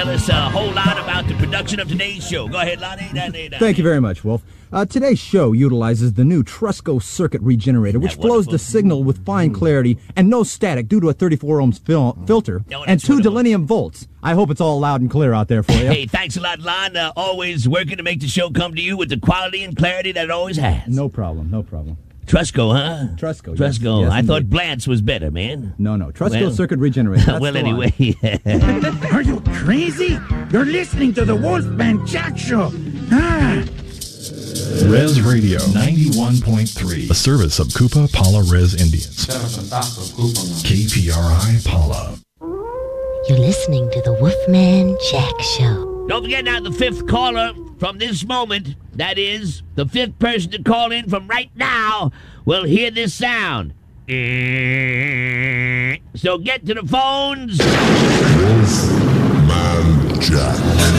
Tell us a whole lot about the production of today's show. Go ahead, Lonnie. Thank you very much, Wolf. Today's show utilizes the new Trusco circuit regenerator, which flows the signal with fine clarity and no static due to a 34 ohms filter and 2 delinium volts. I hope it's all loud and clear out there for you. Hey, thanks a lot, Lon. Always working to make the show come to you with the quality and clarity that it always has. No problem, no problem. Trusco, huh? Trusco. Trusco. Yes, I thought Blantz was better, man. No. Trusco circuit regenerator. That's well, anyway. Are you crazy? You're listening to the Wolfman Jack Show. Res Radio 91.3, a service of Kupa Pala Res Indians. KPRI Pala. You're listening to the Wolfman Jack Show. Don't forget now the fifth caller from this moment, that is, the fifth person to call in from right now, will hear this sound. So get to the phones. Wolfman Jack.